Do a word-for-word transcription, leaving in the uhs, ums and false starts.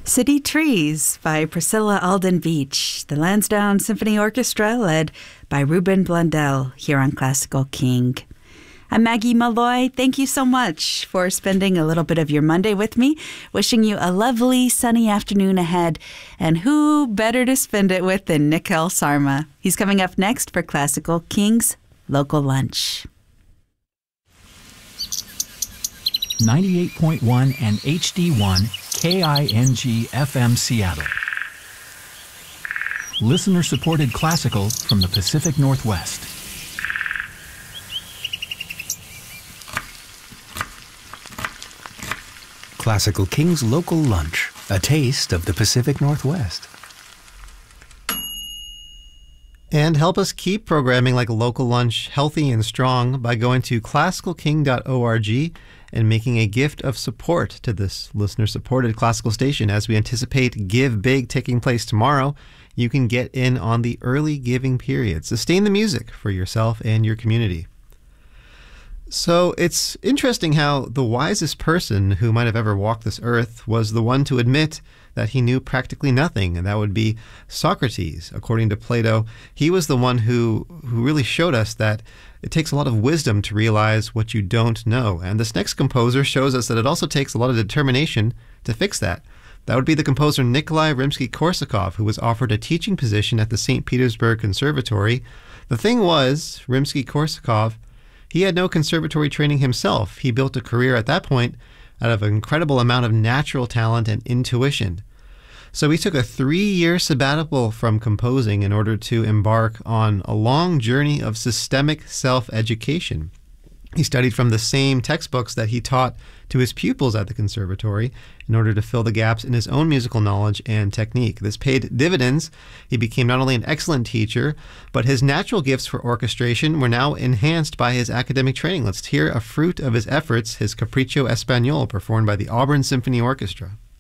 City Trees by Priscilla Alden Beach, the Lansdowne Symphony Orchestra led by Ruben Blundell here on Classical King. I'm Maggie Malloy. Thank you so much for spending a little bit of your Monday with me. Wishing you a lovely sunny afternoon ahead. And who better to spend it with than Nikhil Sarma? He's coming up next for Classical King's Local Lunch. ninety-eight point one and H D one K I N G F M Seattle. Listener-supported classical from the Pacific Northwest. Classical King's Local Lunch, a taste of the Pacific Northwest. And help us keep programming like Local Lunch healthy and strong by going to classical king dot org and making a gift of support to this listener-supported classical station. As we anticipate Give Big taking place tomorrow, you can get in on the early giving period. Sustain the music for yourself and your community. So it's interesting how the wisest person who might have ever walked this earth was the one to admit that he knew practically nothing, and that would be Socrates. According to Plato, he was the one who, who really showed us that it takes a lot of wisdom to realize what you don't know. And this next composer shows us that it also takes a lot of determination to fix that. That would be the composer Nikolai Rimsky-Korsakov, who was offered a teaching position at the Saint Petersburg Conservatory. The thing was, Rimsky-Korsakov, he had no conservatory training himself. He built a career at that point out of an incredible amount of natural talent and intuition. So he took a three-year sabbatical from composing in order to embark on a long journey of systemic self-education. He studied from the same textbooks that he taught to his pupils at the conservatory in order to fill the gaps in his own musical knowledge and technique. This paid dividends. He became not only an excellent teacher, but his natural gifts for orchestration were now enhanced by his academic training. Let's hear a fruit of his efforts, his Capriccio Espagnol, performed by the Auburn Symphony Orchestra.